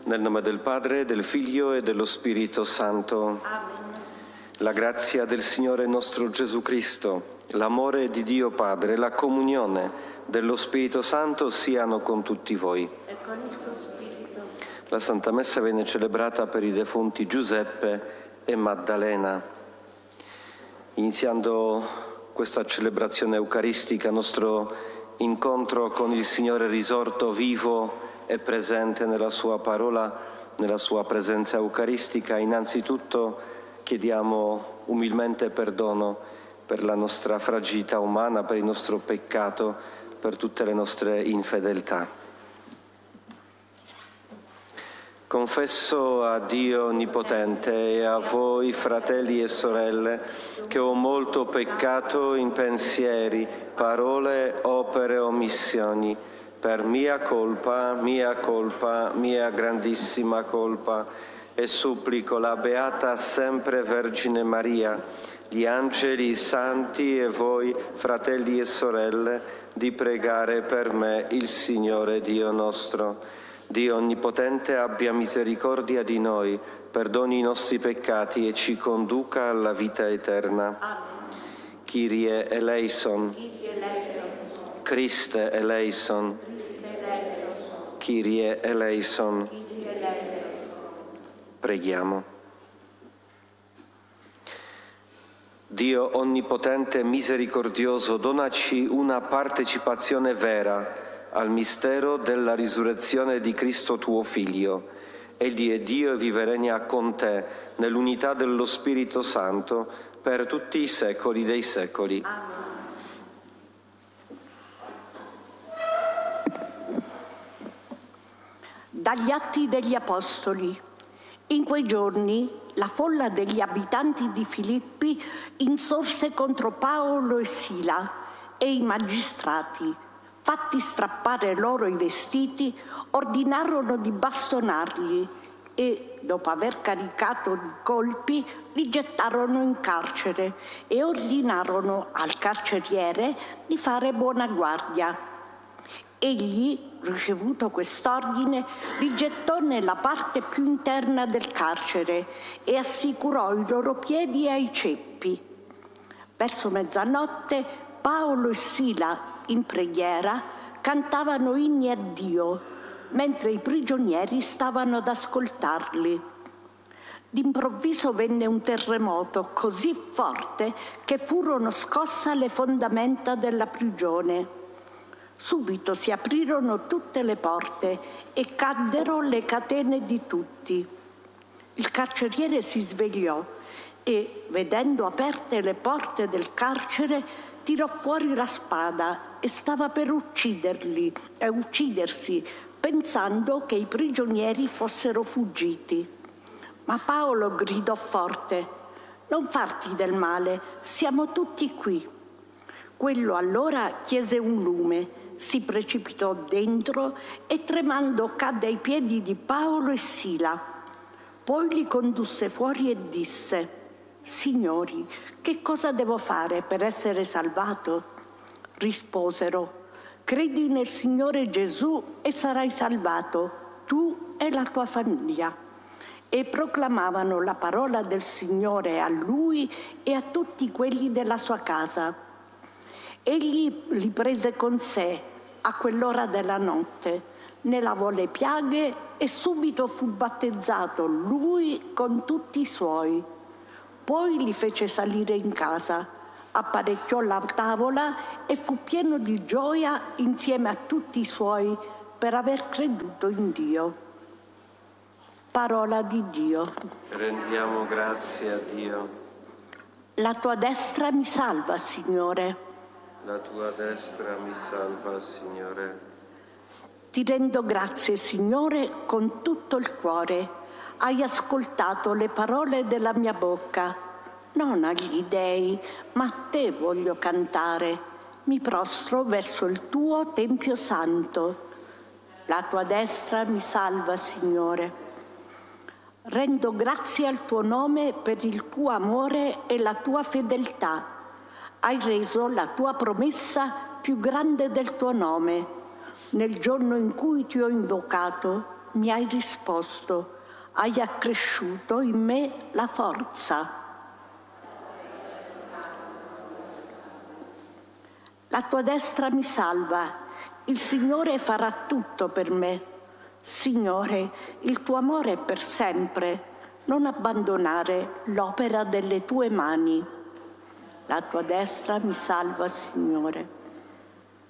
Nel nome del Padre, del Figlio e dello Spirito Santo. Amen. La grazia del Signore nostro Gesù Cristo, l'amore di Dio Padre, la comunione dello Spirito Santo siano con tutti voi. E con il tuo spirito. La Santa Messa viene celebrata per i defunti Giuseppe e Maddalena. Iniziando questa celebrazione eucaristica, nostro incontro con il Signore risorto vivo e presente nella sua parola, nella sua presenza eucaristica, innanzitutto chiediamo umilmente perdono per la nostra fragilità umana, per il nostro peccato, per tutte le nostre infedeltà. Confesso a Dio Onnipotente e a voi, fratelli e sorelle, che ho molto peccato in pensieri, parole, opere, omissioni, per mia colpa, mia grandissima colpa, e supplico la Beata sempre Vergine Maria, gli angeli, i santi e voi, fratelli e sorelle, di pregare per me il Signore Dio nostro. Dio Onnipotente abbia misericordia di noi, perdoni i nostri peccati e ci conduca alla vita eterna. Amen. Kyrie eleison, Kyrie eleison. Christe eleison, Christe eleison. Kyrie eleison. Kyrie eleison. Preghiamo. Dio Onnipotente e misericordioso, donaci una partecipazione vera al mistero della risurrezione di Cristo tuo Figlio. Egli è Dio e vive e regna con te nell'unità dello Spirito Santo per tutti i secoli dei secoli. Amen. Dagli Atti degli Apostoli. In quei giorni la folla degli abitanti di Filippi insorse contro Paolo e Sila e i magistrati, fatti strappare loro i vestiti, ordinarono di bastonarli e, dopo aver caricato di colpi, li gettarono in carcere e ordinarono al carceriere di fare buona guardia. Egli, ricevuto quest'ordine, li gettò nella parte più interna del carcere e assicurò i loro piedi ai ceppi. Verso mezzanotte Paolo e Sila, in preghiera, cantavano inni a Dio, mentre i prigionieri stavano ad ascoltarli. D'improvviso venne un terremoto così forte che furono scosse le fondamenta della prigione. Subito si aprirono tutte le porte e caddero le catene di tutti. Il carceriere si svegliò e, vedendo aperte le porte del carcere, tirò fuori la spada e stava per uccidersi, pensando che i prigionieri fossero fuggiti. Ma Paolo gridò forte: «Non farti del male, siamo tutti qui». Quello allora chiese un lume, si precipitò dentro e tremando cadde ai piedi di Paolo e Sila. Poi li condusse fuori e disse: «Signori, che cosa devo fare per essere salvato?» Risposero: «Credi nel Signore Gesù e sarai salvato, tu e la tua famiglia». E proclamavano la parola del Signore a lui e a tutti quelli della sua casa. Egli li prese con sé a quell'ora della notte, ne lavò le piaghe e subito fu battezzato lui con tutti i suoi. Poi li fece salire in casa, apparecchiò la tavola e fu pieno di gioia insieme a tutti i suoi per aver creduto in Dio. Parola di Dio. Rendiamo grazie a Dio. La tua destra mi salva, Signore. La tua destra mi salva, Signore. Ti rendo grazie, Signore, con tutto il cuore. Hai ascoltato le parole della mia bocca. Non agli dèi, ma a te voglio cantare. Mi prostro verso il tuo Tempio Santo. La tua destra mi salva, Signore. Rendo grazie al tuo nome per il tuo amore e la tua fedeltà. Hai reso la tua promessa più grande del tuo nome. Nel giorno in cui ti ho invocato, mi hai risposto, hai accresciuto in me la forza. La tua destra mi salva, il Signore farà tutto per me. Signore, il tuo amore è per sempre, non abbandonare l'opera delle tue mani. La tua destra mi salva, Signore.